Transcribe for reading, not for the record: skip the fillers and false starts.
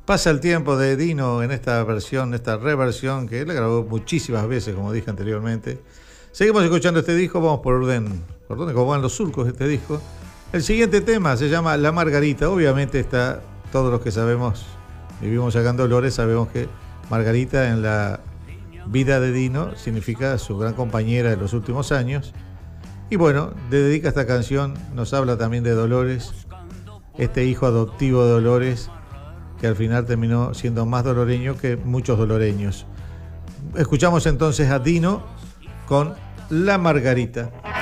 Pasa el tiempo de Dino en esta versión, esta reversión que él grabó muchísimas veces, como dije anteriormente. Seguimos escuchando este disco, vamos por orden como van los surcos de este disco. El siguiente tema se llama La Margarita. Obviamente está, todos los que sabemos, vivimos acá en Dolores, sabemos que Margarita en la vida de Dino significa su gran compañera de los últimos años. Y bueno, le dedica esta canción, nos habla también de Dolores, este hijo adoptivo de Dolores, que al final terminó siendo más doloreño que muchos doloreños. Escuchamos entonces a Dino con La Margarita.